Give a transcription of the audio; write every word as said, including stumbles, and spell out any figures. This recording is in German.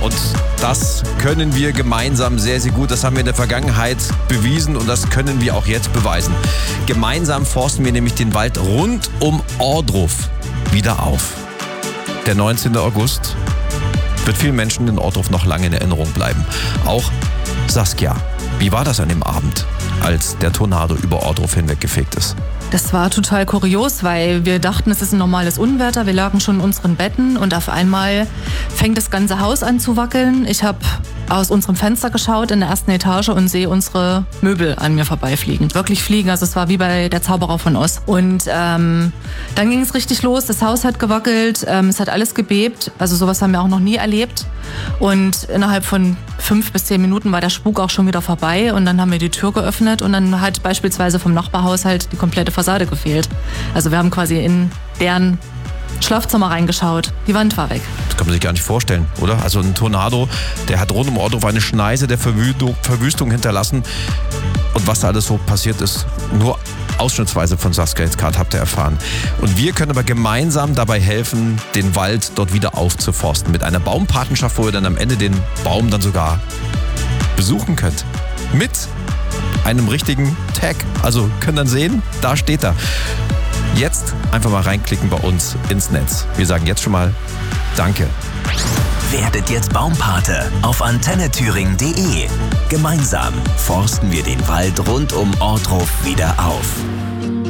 Und das können wir gemeinsam sehr, sehr gut. Das haben wir in der Vergangenheit bewiesen und das können wir auch jetzt beweisen. Gemeinsam forsten wir nämlich den Wald rund um Ohrdruf wieder auf. Der neunzehnten August wird vielen Menschen in Ohrdruf noch lange in Erinnerung bleiben. Auch Saskia. Wie war das an dem Abend, als der Tornado über Ohrdruf hinweggefegt ist? Das war total kurios, weil wir dachten, es ist ein normales Unwetter. Wir lagen schon in unseren Betten und auf einmal fängt das ganze Haus an zu wackeln. Ich habe aus unserem Fenster geschaut in der ersten Etage und sehe unsere Möbel an mir vorbeifliegen. Wirklich fliegen, also es war wie bei der Zauberer von Oz. Und ähm, dann ging es richtig los, das Haus hat gewackelt, ähm, es hat alles gebebt. Also sowas haben wir auch noch nie erlebt. Und innerhalb von fünf bis zehn Minuten war der Spuk auch schon wieder vorbei und dann haben wir die Tür geöffnet und dann hat beispielsweise vom Nachbarhaushalt die komplette Fassade gefehlt. Also wir haben quasi in deren Schlafzimmer reingeschaut. Die Wand war weg. Das kann man sich gar nicht vorstellen, oder? Also ein Tornado, der hat rund um Ohrdruf eine Schneise der Verwüstung, Verwüstung hinterlassen. Und was da alles so passiert ist, nur ausschnittsweise von Saskia jetzt gerade habt ihr erfahren. Und wir können aber gemeinsam dabei helfen, den Wald dort wieder aufzuforsten. Mit einer Baumpatenschaft, wo ihr dann am Ende den Baum dann sogar besuchen könnt. Mit einem richtigen Tag. Also könnt dann sehen, da steht er. Jetzt einfach mal reinklicken bei uns ins Netz. Wir sagen jetzt schon mal Danke. Werdet jetzt Baumpate auf antenne thüringen punkt de. Gemeinsam forsten wir den Wald rund um Ohrdruf wieder auf.